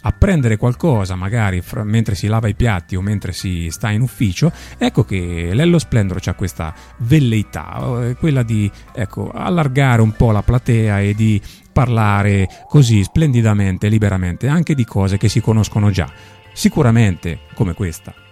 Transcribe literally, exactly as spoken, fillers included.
apprendere qualcosa magari fra, mentre si lava i piatti o mentre si sta in ufficio, ecco che l'Ello Splendor c'ha questa velleità, quella di ecco allargare un po' la platea e di parlare così splendidamente, liberamente, anche di cose che si conoscono già, sicuramente come questa.